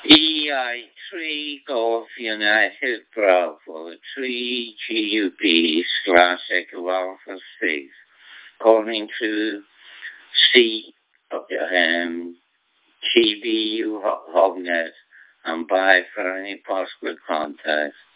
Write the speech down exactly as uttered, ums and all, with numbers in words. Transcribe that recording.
E I three Golf United Bravo three G U B slash Echo Alpha six, calling to C um, G B U Hognet and buy for any possible contacts.